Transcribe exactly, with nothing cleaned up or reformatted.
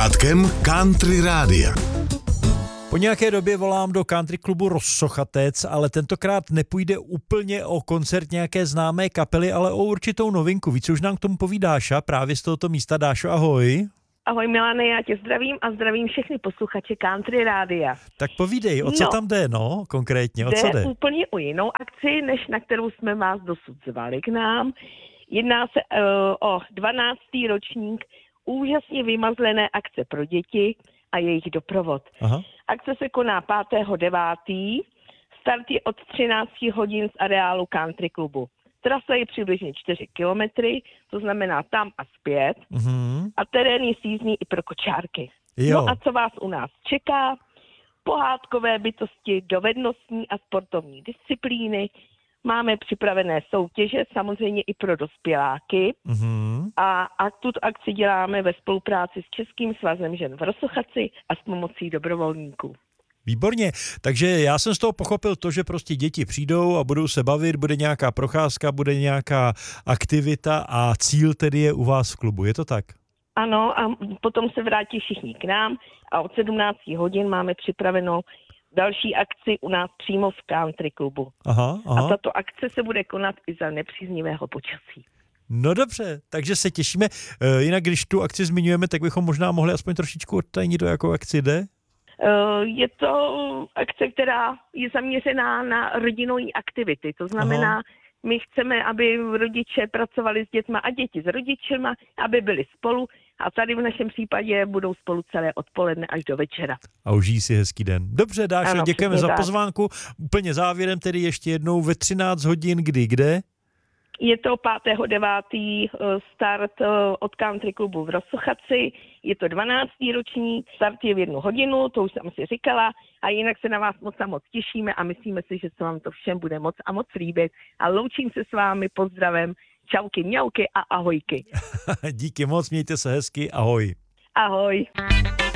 pořádkem Country Rádia. Po nějaké době volám do country klubu Rossochatec, ale tentokrát nepůjde úplně o koncert nějaké známé kapely, ale o určitou novinku. Víc už nám k tomu poví Dáša, právě z tohoto místa. Dášo, ahoj. Ahoj Milane, já tě zdravím a zdravím všechny posluchače Country Rádia. Tak povídej, o co no, tam jde, no, konkrétně, o jde co jde? úplně o jinou akci, než na kterou jsme vás dosud zvali k nám. Jedná se uh, o dvanáctý ročník úžasně vymazlené akce pro děti a jejich doprovod. Aha. Akce se koná pátého devátého Start je od třináct hodin z areálu country klubu. Trasa je přibližně čtyři kilometry, to znamená tam a zpět. Mhm. A terén je sízný i pro kočárky. Jo. No a co vás u nás čeká? Pohádkové bytosti, dovednostní a sportovní disciplíny. Máme připravené soutěže, samozřejmě i pro dospěláky. Mhm. A, a tuto akci děláme ve spolupráci s Českým svazem žen v Rossochatci a s pomocí dobrovolníků. Výborně, takže já jsem z toho pochopil to, že prostě děti přijdou a budou se bavit, bude nějaká procházka, bude nějaká aktivita a cíl tedy je u vás v klubu, je to tak? Ano, a potom se vrátí všichni k nám a od sedmnáct hodin máme připravenou další akci u nás přímo v country klubu. Aha, aha. A tato akce se bude konat i za nepříznivého počasí. No dobře, takže se těšíme. E, jinak, když tu akci zmiňujeme, tak bychom možná mohli aspoň trošičku odtajnit, o jakou akci jde? Je to akce, která je zaměřená na rodinné aktivity. To znamená, Aha. my chceme, aby rodiče pracovali s dětma a děti s rodičema, aby byli spolu a tady v našem případě budou spolu celé odpoledne až do večera. A užijí si hezký den. Dobře, Dášo, ano, děkujeme za tak. pozvánku. Úplně závěrem tedy ještě jednou ve třináct hodin, kdy, kde? Je to pátého devátého start od country klubu v Rossochatci, je to dvanáctý ročník, start je v jednu hodinu, to už jsem si říkala, a jinak se na vás moc a moc těšíme a myslíme si, že se vám to všem bude moc a moc líbit. A loučím se s vámi, pozdravem, čauky, mňauky a ahojky. Díky moc, mějte se hezky, ahoj. Ahoj.